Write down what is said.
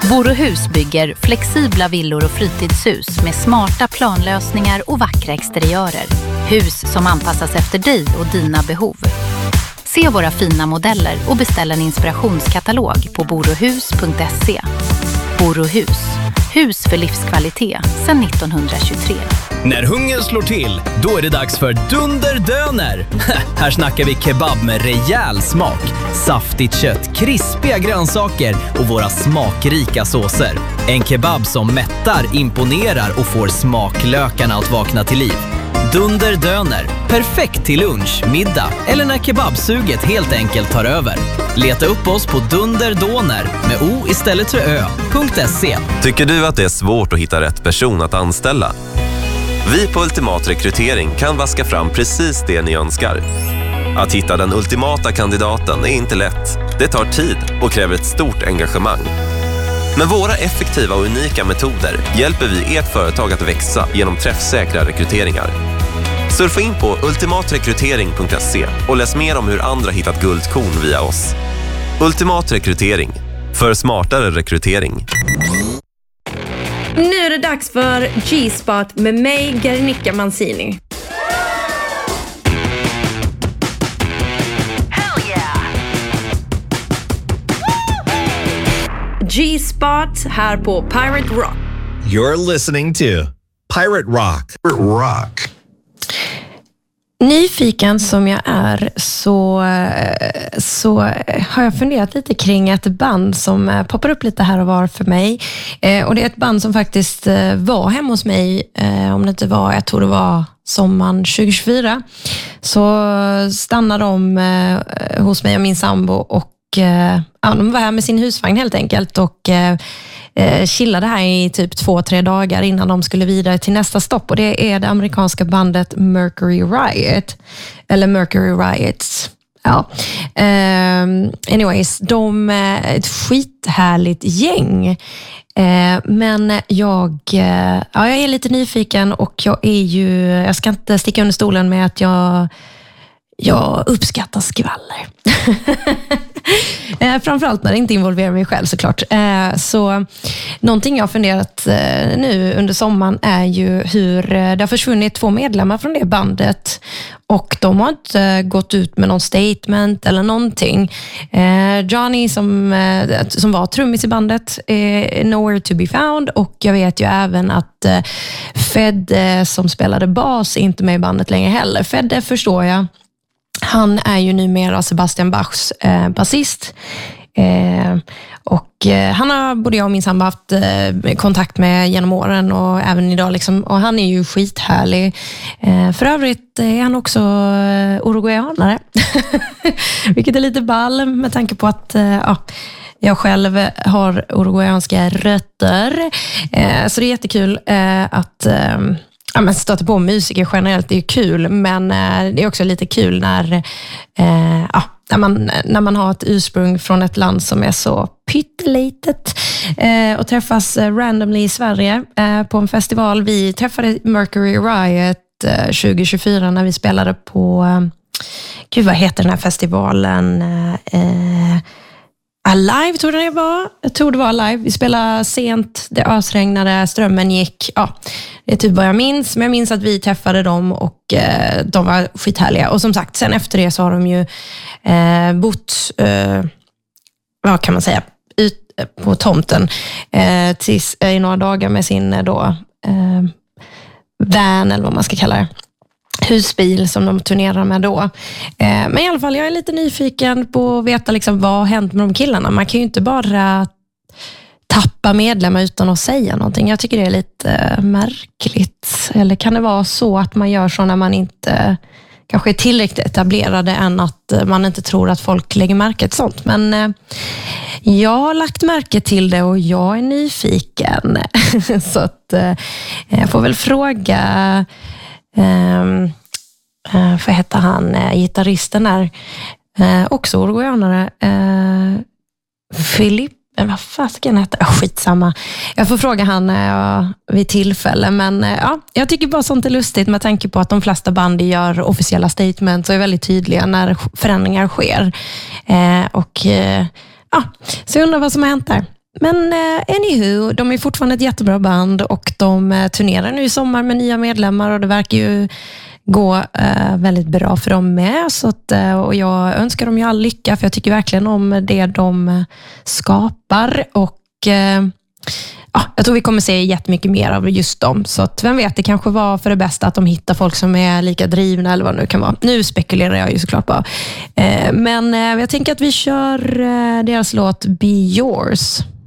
Borohus bygger flexibla villor och fritidshus med smarta planlösningar och vackra exteriörer. Hus som anpassas efter dig och dina behov. Se våra fina modeller och beställ en inspirationskatalog på borohus.se. Borohus. Hus för livskvalitet sedan 1923. När hungern slår till, då är det dags för Dunderdöner. Här snackar vi kebab med rejäl smak, saftigt kött, krispiga grönsaker och våra smakrika såser. En kebab som mättar, imponerar och får smaklökarna att vakna till liv. Dunderdöner, perfekt till lunch, middag eller när kebabsuget helt enkelt tar över. Leta upp oss på Dunderdöner med o istället för ö.se. Tycker du att det är svårt att hitta rätt person att anställa? Vi på Ultimat Rekrytering kan vaska fram precis det ni önskar. Att hitta den ultimata kandidaten är inte lätt. Det tar tid och kräver ett stort engagemang. Med våra effektiva och unika metoder hjälper vi ert företag att växa genom träffsäkra rekryteringar. Surfa in på ultimatrekrytering.se och läs mer om hur andra hittat guldkorn via oss. Ultimat Rekrytering. För smartare rekrytering. Nu är det dags för G-spot med mig, Guernica Mancini. G-spot här på Pirate Rock. You're listening to Pirate Rock. Rock. Nyfiken som jag är så har jag funderat lite kring ett band som poppar upp lite här och var för mig. Och det är ett band som faktiskt var hemma hos mig, om det inte var, jag tror det var sommaren 2024. Så stannade de hos mig och min sambo och de var här med sin husvagn helt enkelt och chillade här i typ 2-3 dagar innan de skulle vidare till nästa stopp, och det är det amerikanska bandet Mercury Riot eller Mercury Riots. Ja. Anyways, de är ett skithärligt gäng. Men jag är lite nyfiken och jag ska inte sticka under stolen med att jag uppskattar skvaller. Framförallt när det inte involverar mig själv såklart. Så någonting jag har funderat nu under sommaren är ju hur det har försvunnit 2 medlemmar från det bandet. Och de har inte gått ut med någon statement eller någonting. Johnny som var trummis i bandet är nowhere to be found. Och jag vet ju även att Fed som spelade bas är inte med i bandet längre heller. Fed förstår jag. Han är ju numera Sebastian Bachs basist. Och han har både jag och min sambo haft kontakt med genom åren och även idag liksom, och han är ju skithärlig. För övrigt är han också uruguayanare. Vilket är lite ball med tanke på att jag själv har uruguayanska rötter. Så det är jättekul att men stöter på musiker generellt, det är kul, men det är också lite kul när man har ett ursprung från ett land som är så pyttelitet och träffas randomly i Sverige på en festival. Vi träffade Mercury Riot 2024 när vi spelade på vad heter den här festivalen? Alive tror jag det var. Jag tror det var Alive. Vi spelade sent, det ösregnade, strömmen gick. Ja, det är typ vad jag minns. Men jag minns att vi träffade dem och de var skithärliga. Och som sagt, sen efter det så har de ju bott, vad kan man säga, ut på tomten i några dagar med sin van eller vad man ska kalla det. Husbil som de turnerar med då. Men i alla fall, jag är lite nyfiken på att veta liksom, vad har hänt med de killarna. Man kan ju inte bara tappa medlemmar utan att säga någonting. Jag tycker det är lite märkligt. Eller kan det vara så att man gör så när man inte kanske är tillräckligt etablerade än att man inte tror att folk lägger märke till sånt. Men jag har lagt märke till det och jag är nyfiken. Så att jag får väl fråga... för heter han gitarristen där också uruguayanare Philip, vad fasken heter skitsamma, jag får fråga han vid tillfälle, men jag tycker bara sånt är lustigt med tanke på att de flesta band gör officiella statements och är väldigt tydliga när förändringar sker så jag undrar vad som har hänt där. Men anywho, de är fortfarande ett jättebra band och de turnerar nu i sommar med nya medlemmar och det verkar ju gå väldigt bra för dem med. Så att, och jag önskar dem ju all lycka för jag tycker verkligen om det de skapar och jag tror vi kommer se jättemycket mer av just dem. Så att, vem vet, det kanske var för det bästa att de hittar folk som är lika drivna eller vad det nu kan vara. Nu spekulerar jag ju såklart bara. Men jag tänker att vi kör deras låt Be Yours.